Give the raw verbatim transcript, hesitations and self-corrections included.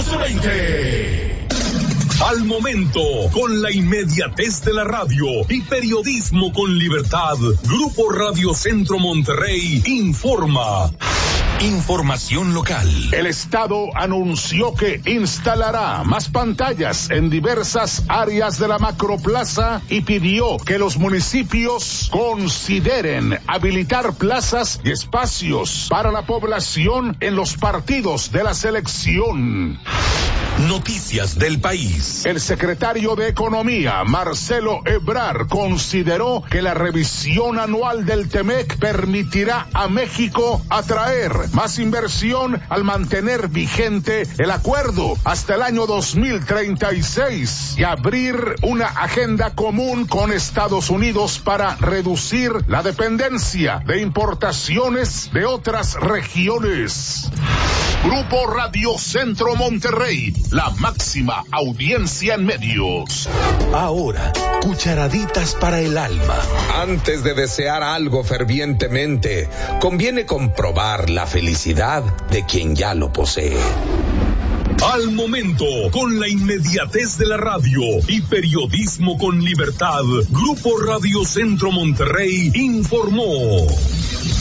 catorce veinte. Al momento, con la inmediatez de la radio y periodismo con libertad, Grupo Radio Centro Monterrey informa. Información local. El Estado anunció que instalará más pantallas en diversas áreas de la macroplaza y pidió que los municipios consideren habilitar plazas y espacios para la población en los partidos de la selección. Noticias del país. El secretario de Economía, Marcelo Ebrard, consideró que la revisión anual del Temec permitirá a México atraer más inversión al mantener vigente el acuerdo hasta el año dos mil treinta y seis y abrir una agenda común con Estados Unidos para reducir la dependencia de importaciones de otras regiones. Grupo Radio Centro Monterrey, la máxima audiencia en medios. Ahora, cucharaditas para el alma. Antes de desear algo fervientemente, conviene comprobar la felicidad de quien ya lo posee. Al momento, con la inmediatez de la radio y periodismo con libertad, Grupo Radio Centro Monterrey informó.